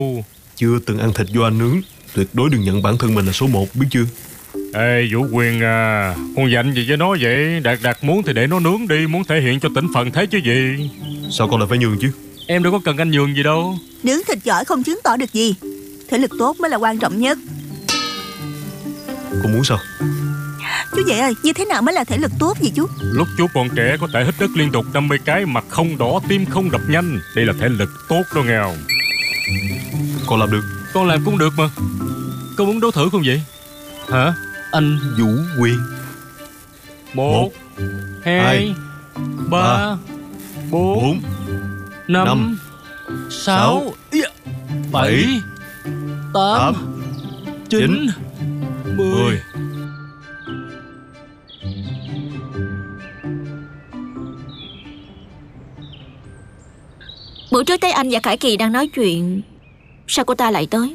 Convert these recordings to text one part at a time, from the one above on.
Chưa từng ăn thịt do anh nướng, tuyệt đối đừng nhận bản thân mình là số 1, biết chưa? Ê Vũ Quyền à, con dành gì với nó vậy? Đạt muốn thì để nó nướng đi, muốn thể hiện cho tỉnh phận thế chứ gì. Sao con lại phải nhường chứ? Em đâu có cần anh nhường gì đâu. Nướng thịt giỏi không chứng tỏ được gì. Thể lực tốt mới là quan trọng nhất. Con muốn sao? Chú Vệ ơi, như thế nào mới là thể lực tốt vậy chú? Lúc chú còn trẻ có thể hít đất liên tục 50 cái, mặt không đỏ, tim không đập nhanh. Đây là thể lực tốt đó nghe không? Con làm được. Con làm cũng được mà. Con muốn đấu thử không vậy? Hả? Anh Vũ Quyền. 1 2 3 4 5 6 7 8 9 10. Bữa trước thấy anh và Khải Kỳ đang nói chuyện, sao cô ta lại tới?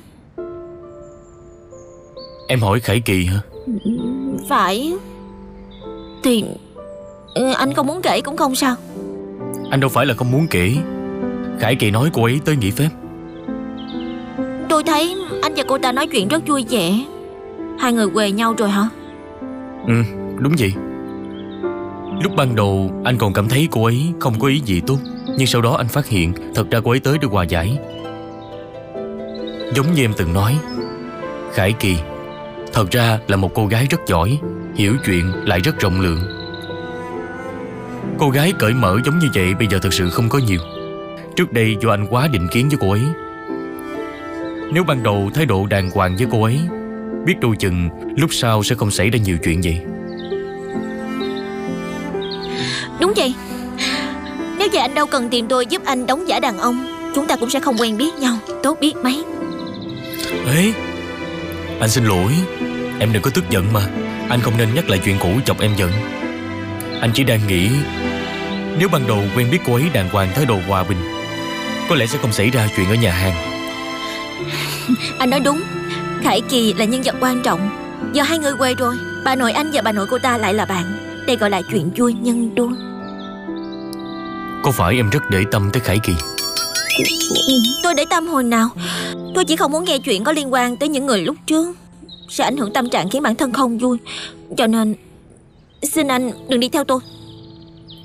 Em hỏi Khải Kỳ hả? Phải. Thì anh không muốn kể cũng không sao. Anh đâu phải là không muốn kể. Khải Kỳ nói cô ấy tới nghỉ phép. Tôi thấy anh và cô ta nói chuyện rất vui vẻ. Hai người quề nhau rồi hả? Ừ, đúng vậy. Lúc ban đầu anh còn cảm thấy cô ấy không có ý gì tốt, nhưng sau đó anh phát hiện thật ra cô ấy tới để hòa giải. Giống như em từng nói, Khải Kỳ thật ra là một cô gái rất giỏi, hiểu chuyện lại rất rộng lượng. Cô gái cởi mở giống như vậy bây giờ thật sự không có nhiều. Trước đây do anh quá định kiến với cô ấy. Nếu ban đầu thái độ đàng hoàng với cô ấy, biết đâu chừng lúc sau sẽ không xảy ra nhiều chuyện vậy. Đúng vậy. Nếu vậy anh đâu cần tìm tôi giúp anh đóng giả đàn ông, chúng ta cũng sẽ không quen biết nhau. Tốt biết mấy. Ê, anh xin lỗi. Em đừng có tức giận mà. Anh không nên nhắc lại chuyện cũ chọc em giận. Anh chỉ đang nghĩ, nếu ban đầu quen biết cô ấy đàng hoàng thái độ hòa bình, có lẽ sẽ không xảy ra chuyện ở nhà hàng. Anh nói đúng. Khải Kỳ là nhân vật quan trọng. Giờ hai người quê rồi, bà nội anh và bà nội cô ta lại là bạn. Đây gọi là chuyện vui nhân đôi. Có phải em rất để tâm tới Khải Kỳ? Tôi để tâm hồi nào? Tôi chỉ không muốn nghe chuyện có liên quan tới những người lúc trước, sẽ ảnh hưởng tâm trạng khiến bản thân không vui. Cho nên xin anh đừng đi theo tôi.